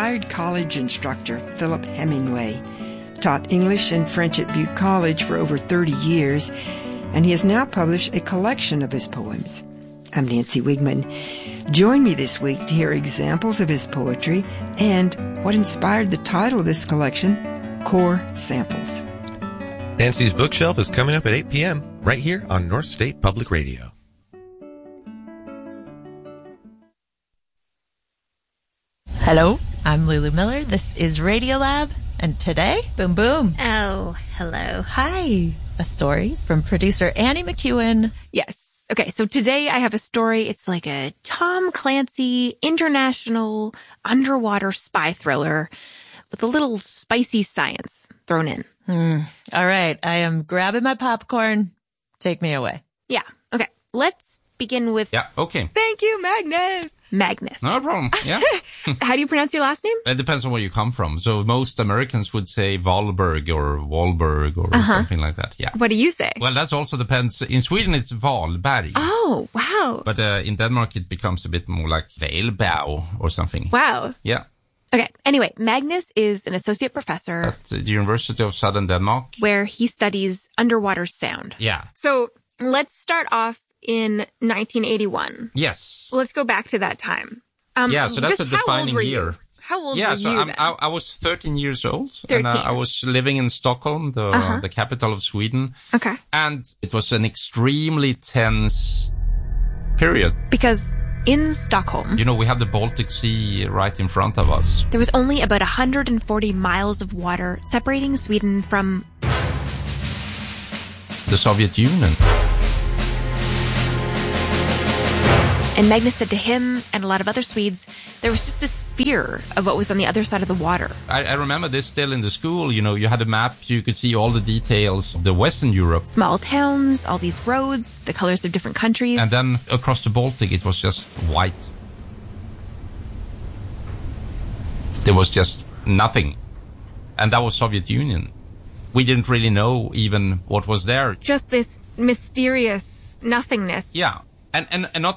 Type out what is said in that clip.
retired college instructor Philip Hemingway, taught English and French at Butte College for over 30 years, and he has now published a collection of his poems. I'm Nancy Wigman. Join me this week to hear examples of his poetry and what inspired the title of this collection, Core Samples. Nancy's Bookshelf is coming up at 8 p.m. right here on North State Public Radio. Hello, I'm Lulu Miller. This is Radiolab, and today, boom boom. Oh, hello. Hi. A story from producer Annie McEwen. Yes. Okay, so today I have a story. It's like a Tom Clancy international underwater spy thriller with a little spicy science thrown in. All right, I am grabbing my popcorn. Take me away. Yeah, okay. Let's begin with... Yeah, okay. Thank you, Magnus. Magnus. No problem, yeah. How do you pronounce your last name? It depends on where you come from. So most Americans would say Wahlberg or Wahlberg or something like that, yeah. What do you say? Well, that also depends. In Sweden, it's Wahlberg. Oh, wow. But in Denmark, it becomes a bit more like Wahlberg or something. Wow. Yeah. Okay, anyway, Magnus is an associate professor At the University of Southern Denmark. where he studies underwater sound. Yeah. So let's start off in 1981. Yes. Let's go back to that time. Yeah, so that's just a defining how old were year. You? How old Yeah, were so you then? I was 13 years old. 13. And I was living in Stockholm, the capital of Sweden. Okay. And it was an extremely tense period. Because in Stockholm, You know, we have the Baltic Sea right in front of us. there was only about 140 miles of water separating Sweden from... The Soviet Union. And Magnus said to him and a lot of other Swedes, there was just this fear of what was on the other side of the water. I remember this still in the school. You know, you had a map, you could see all the details of the Western Europe. Small towns, all these roads, the colors of different countries. And then across the Baltic, it was just white. There was just nothing. And that was Soviet Union. We didn't really know even what was there. Just this mysterious nothingness. Yeah. And not